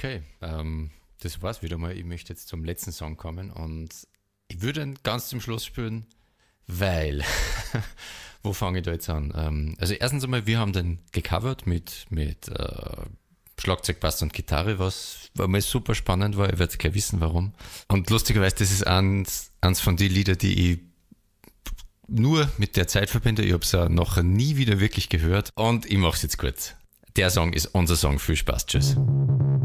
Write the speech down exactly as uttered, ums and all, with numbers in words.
Okay, ähm, das war's wieder mal. Ich möchte jetzt zum letzten Song kommen und ich würde ihn ganz zum Schluss spielen, weil, wo fange ich da jetzt an? Ähm, also erstens einmal, wir haben den gecovert mit, mit äh, Schlagzeug, Bass und Gitarre, was war mal super spannend war. Ihr werdet gleich wissen, warum. Und lustigerweise, das ist eins, eins von den Liedern, die ich nur mit der Zeit verbinde. Ich habe es ja noch nie wieder wirklich gehört und ich mache es jetzt kurz. Der Song ist unser Song. Viel Spaß. Tschüss.